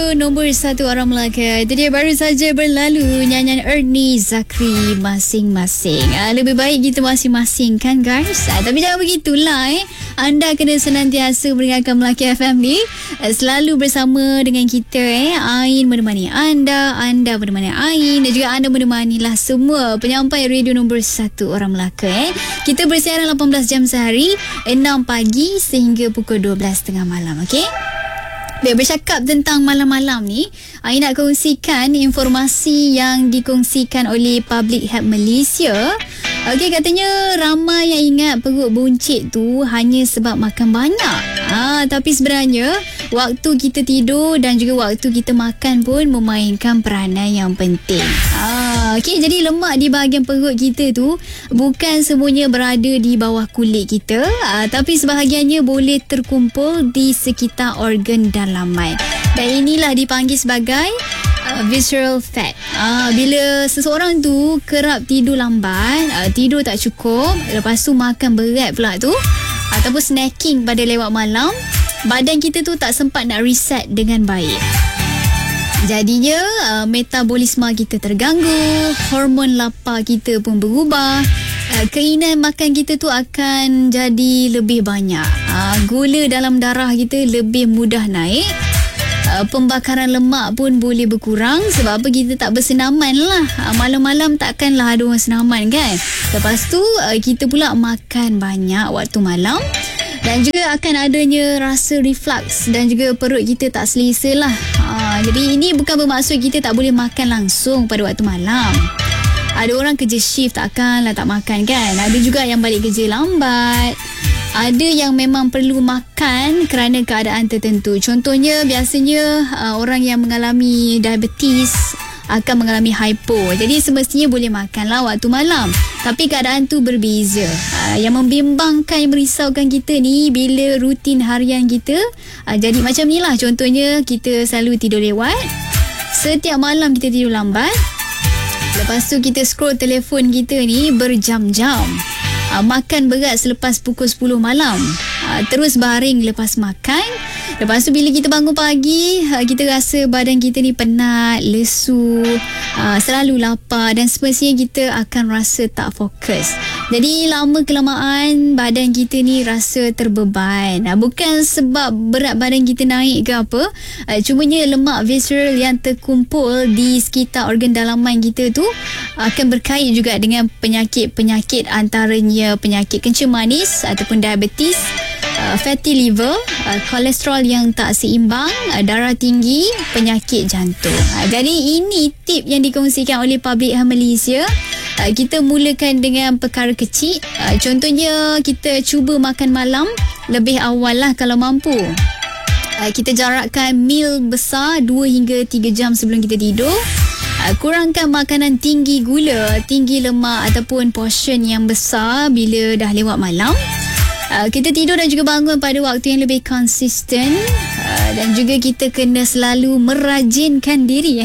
Nombor 1 orang Melaka. Itu dia baru saja berlalu nyanyian Ernie Zakri Masing-Masing. Lebih baik kita masing-masing kan guys. Tapi jangan begitulah Anda kena senantiasa mendengarkan Melaka FM ni. Selalu bersama dengan kita Ain menemani anda, anda menemani Ain, dan juga anda menemanilah semua penyampai radio nombor 1 orang Melaka. Kita bersiaran 18 jam sehari, 6 pagi sehingga pukul 12.30 malam. Okey? Baik, bercakap tentang malam-malam ni, Ain nak kongsikan informasi yang dikongsikan oleh Public Health Malaysia. Okey, katanya ramai yang ingat perut buncit tu hanya sebab makan banyak. Tapi sebenarnya waktu kita tidur dan juga waktu kita makan pun memainkan peranan yang penting. Okey, jadi lemak di bahagian perut kita tu bukan semuanya berada di bawah kulit kita, tapi sebahagiannya boleh terkumpul di sekitar organ dalaman. Dan inilah dipanggil sebagai visceral fat. Bila seseorang tu kerap tidur lambat, tidur tak cukup, lepas tu makan berat pula tu, ataupun snacking pada lewat malam, badan kita tu tak sempat nak reset dengan baik. Jadinya metabolisme kita terganggu, hormon lapar kita pun berubah, keinginan makan kita tu akan jadi lebih banyak, gula dalam darah kita lebih mudah naik, pembakaran lemak pun boleh berkurang. Sebab apa? Kita tak bersenaman lah. Malam-malam takkanlah ada orang senaman kan. Lepas tu kita pula makan banyak waktu malam, dan juga akan adanya rasa reflux dan juga perut kita tak selesa lah. Jadi ini bukan bermaksud kita tak boleh makan langsung pada waktu malam. Ada orang kerja shift takkanlah tak makan kan. Ada juga yang balik kerja lambat. Ada yang memang perlu makan kerana keadaan tertentu. Contohnya biasanya orang yang mengalami diabetes akan mengalami hypo. Jadi semestinya boleh makanlah waktu malam. Tapi keadaan tu berbeza. Yang membimbangkan, yang merisaukan kita ni bila rutin harian kita jadi macam ni lah. Contohnya kita selalu tidur lewat. Setiap malam kita tidur lambat. Lepas tu kita scroll telefon kita ni berjam-jam. Makan berat selepas pukul 10 malam. Terus baring lepas makan. Lepas tu bila kita bangun pagi, kita rasa badan kita ni penat, lesu, selalu lapar, dan semestinya kita akan rasa tak fokus. Jadi lama kelamaan badan kita ni rasa terbeban. Bukan sebab berat badan kita naik ke apa, cumanya lemak visceral yang terkumpul di sekitar organ dalaman kita tu akan berkait juga dengan penyakit-penyakit, antaranya penyakit kencing manis ataupun diabetes, fatty liver, kolesterol yang tak seimbang, darah tinggi, penyakit jantung. Jadi ini tip yang dikongsikan oleh Public Health Malaysia. Kita mulakan dengan perkara kecil. Contohnya kita cuba makan malam lebih awal lah kalau mampu. Kita jarakkan meal besar 2 hingga 3 jam sebelum kita tidur. Kurangkan makanan tinggi gula, tinggi lemak ataupun portion yang besar bila dah lewat malam. Kita tidur dan juga bangun pada waktu yang lebih konsisten, dan juga kita kena selalu merajinkan diri.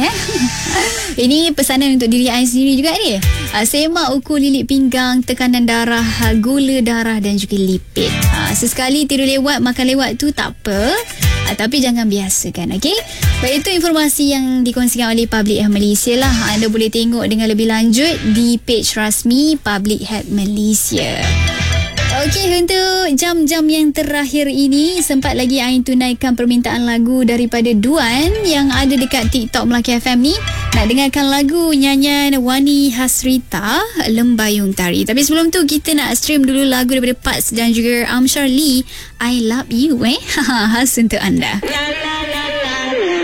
Ini pesanan untuk diri Ain sendiri juga ni. Semak ukur lilit pinggang, tekanan darah, gula darah dan juga lipid. Sesekali tidur lewat, makan lewat tu tak apa, tapi jangan biasakan. Okey? Baik, itu informasi yang dikongsikan oleh Public Health Malaysia lah. Anda boleh tengok dengan lebih lanjut di page rasmi Public Health Malaysia. Okey, untuk jam-jam yang terakhir ini, sempat lagi Ain tunaikan permintaan lagu daripada Duan yang ada dekat TikTok Melaka FM ni. Nak dengarkan lagu nyanyian Wani Hasrita, Lembayung Tari. Tapi sebelum tu kita nak stream dulu lagu daripada Pats dan juga Amshar Lee, I Love You khas untuk anda.